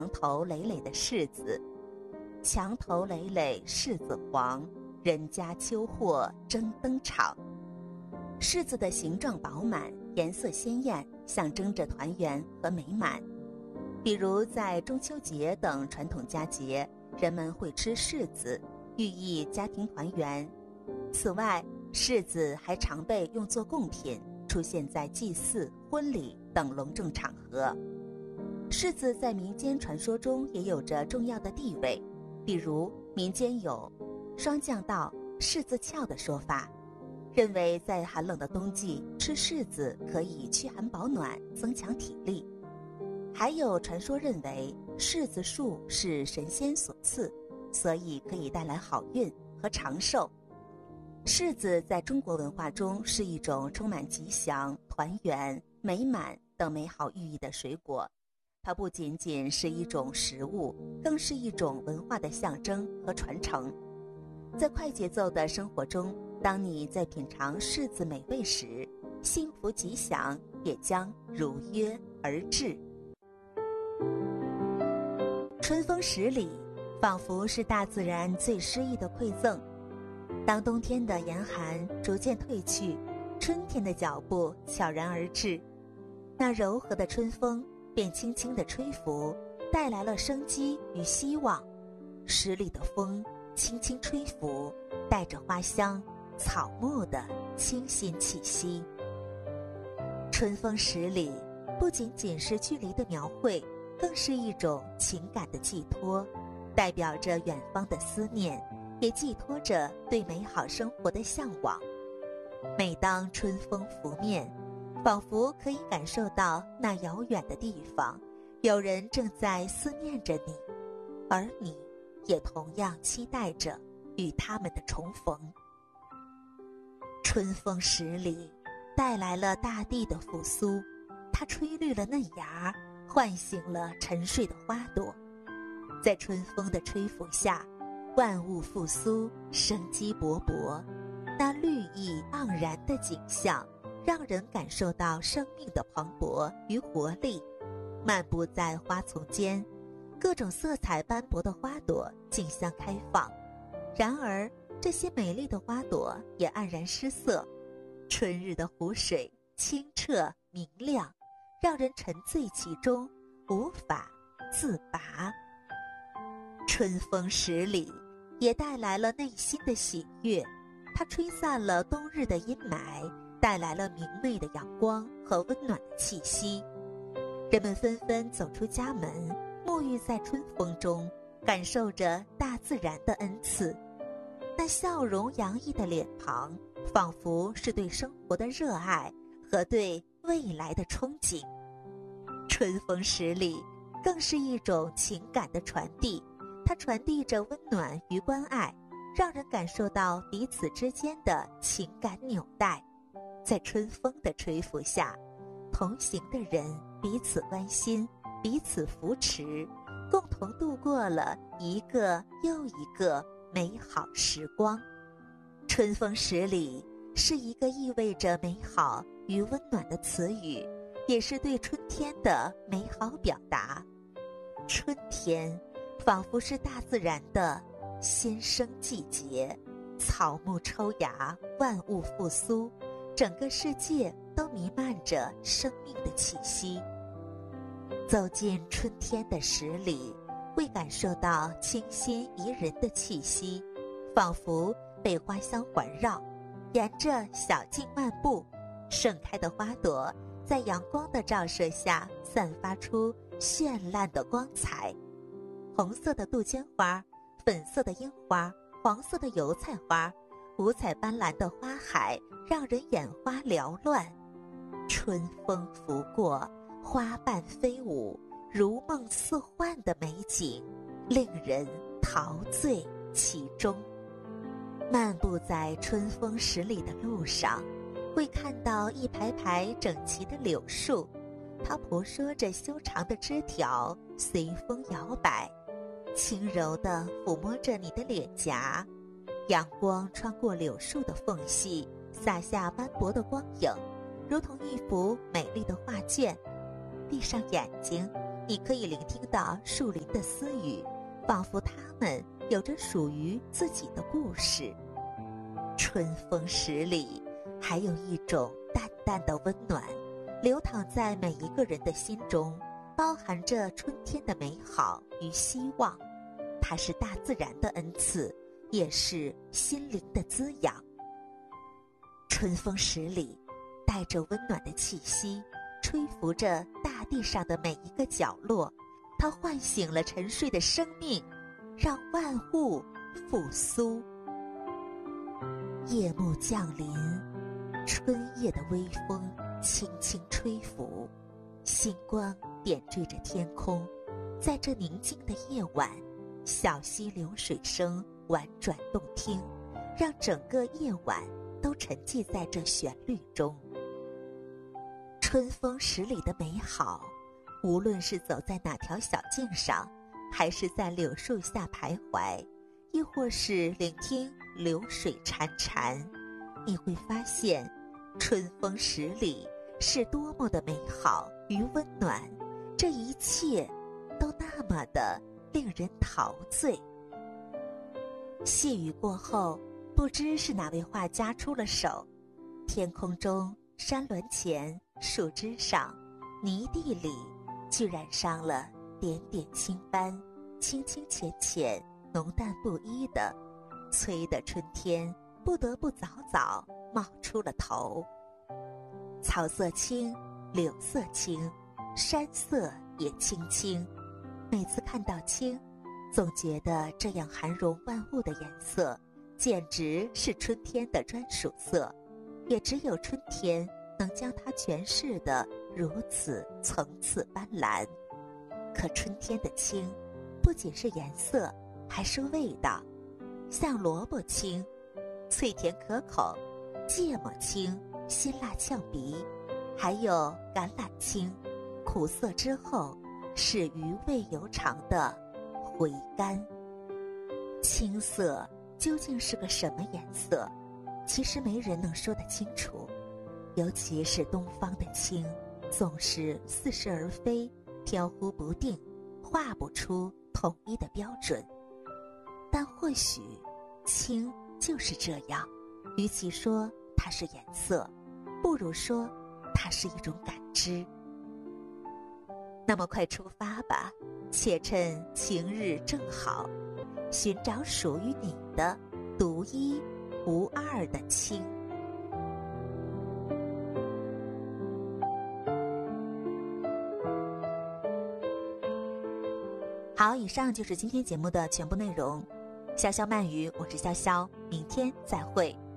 头累累的柿子。墙头累累柿子黄，人家秋货争登场。柿子的形状饱满，颜色鲜艳，象征着团圆和美满。比如在中秋节等传统佳节，人们会吃柿子，寓意家庭团圆。此外，柿子还常被用作贡品，出现在祭祀、婚礼等隆重场合。柿子在民间传说中也有着重要的地位，比如民间有霜降到柿子翘的说法，认为在寒冷的冬季吃柿子可以驱寒保暖，增强体力。还有传说认为柿子树是神仙所赐，所以可以带来好运和长寿。柿子在中国文化中是一种充满吉祥、团圆、美满等美好寓意的水果。它不仅仅是一种食物，更是一种文化的象征和传承。在快节奏的生活中，当你在品尝柿子美味时，幸福吉祥也将如约而至。春风十里，仿佛是大自然最诗意的馈赠。当冬天的严寒逐渐褪去，春天的脚步悄然而至，那柔和的春风便轻轻地吹拂，带来了生机与希望。十里的风轻轻吹拂，带着花香、草木的清新气息。春风十里不仅仅是距离的描绘，更是一种情感的寄托，代表着远方的思念，也寄托着对美好生活的向往。每当春风拂面，仿佛可以感受到那遥远的地方，有人正在思念着你，而你也同样期待着与他们的重逢。春风十里带来了大地的复苏，它吹绿了嫩芽，唤醒了沉睡的花朵。在春风的吹拂下，万物复苏，生机勃勃。那绿意盎然的景象，让人感受到生命的磅礴与活力。漫步在花丛间，各种色彩斑驳的花朵竞相开放，然而这些美丽的花朵也黯然失色。春日的湖水清澈明亮，让人沉醉其中，无法自拔。春风十里也带来了内心的喜悦，它吹散了冬日的阴霾，带来了明媚的阳光和温暖的气息。人们纷纷走出家门，沐浴在春风中，感受着大自然的恩赐。那笑容洋溢的脸庞，仿佛是对生活的热爱和对未来的憧憬。春风十里更是一种情感的传递，它传递着温暖与关爱，让人感受到彼此之间的情感纽带。在春风的吹拂下，同行的人彼此关心，彼此扶持，共同度过了一个又一个美好时光。春风十里是一个意味着美好与温暖的词语，也是对春天的美好表达。春天仿佛是大自然的新生季节，草木抽芽，万物复苏，整个世界都弥漫着生命的气息。走进春天的十里，会感受到清新宜人的气息，仿佛被花香环绕。沿着小径漫步，盛开的花朵在阳光的照射下散发出绚烂的光彩。红色的杜鹃花，粉色的樱花，黄色的油菜花，五彩斑斓的花海让人眼花缭乱。春风拂过，花瓣飞舞，如梦似幻的美景，令人陶醉其中。漫步在春风十里的路上，会看到一排排整齐的柳树，它婆娑着修长的枝条，随风摇摆，轻柔地抚摸着你的脸颊。阳光穿过柳树的缝隙，洒下斑驳的光影，如同一幅美丽的画卷。闭上眼睛， 你可以聆听到树林的私语，仿佛它们有着属于自己的故事。春风十里，还有一种淡淡的温暖，流淌在每一个人的心中，包含着春天的美好与希望。它是大自然的恩赐，也是心灵的滋养。春风十里，带着温暖的气息，吹拂着大地上的每一个角落，它唤醒了沉睡的生命，让万物复苏。夜幕降临，春夜的微风轻轻吹拂，星光点缀着天空。在这宁静的夜晚，小溪流水声婉转动听，让整个夜晚都沉寂在这旋律中。春风十里的美好，无论是走在哪条小径上，还是在柳树下徘徊，亦或是聆听流水潺潺，你会发现春风十里是多么的美好与温暖，这一切都那么的令人陶醉。细雨过后，不知是哪位画家出了手，天空中、山峦前、树枝上、泥地里，居然上了点点青斑，清清浅浅，浓淡不一的，催得春天不得不早早冒出了头。草色青，柳色青，山色也青青。每次看到青，总觉得这样涵容万物的颜色，简直是春天的专属色，也只有春天能将它诠释得如此层次斑斓。可春天的青，不仅是颜色，还是味道，像萝卜青，脆甜可口；芥末青，辛辣呛鼻；还有橄榄青，苦涩之后是余味悠长的回甘。青色究竟是个什么颜色？其实没人能说得清楚，尤其是东方的青，总是似是而非，飘忽不定，画不出统一的标准。但或许青就是这样，与其说它是颜色，不如说它是一种感知。那么快出发吧，且趁晴日正好，寻找属于你的独一无二的青。好，以上就是今天节目的全部内容。潇潇慢语，我是潇潇，明天再会。